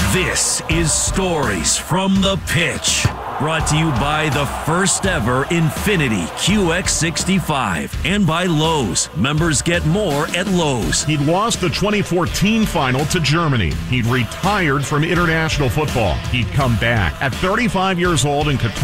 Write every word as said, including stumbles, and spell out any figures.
This is Stories from the Pitch, brought to you by the first ever Infiniti Q X sixty-five and by Lowe's. Members get more at Lowe's. He'd lost the twenty fourteen final to Germany. He'd retired from international football. He'd come back at thirty-five years old in Qatar.